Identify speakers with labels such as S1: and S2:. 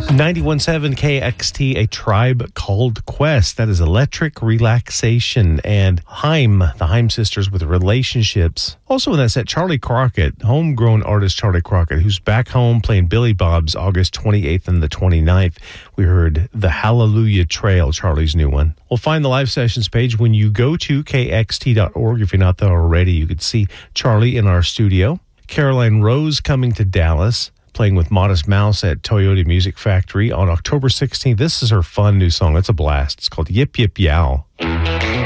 S1: 91.7 KXT, A Tribe Called Quest. That is Electric Relaxation. And Haim, the Haim sisters with Relationships. Also in that set, Charlie Crockett, homegrown artist Charlie Crockett, who's back home playing Billy Bob's August 28th and the 29th. We heard The Hallelujah Trail, Charlie's new one. We'll find the live sessions page when you go to kxt.org. If you're not there already, you could see Charlie in our studio. Caroline Rose coming to Dallas, playing with Modest Mouse at Toyota Music Factory on October 16th. This is her fun new song. It's a blast. It's called Yip Yip Yow.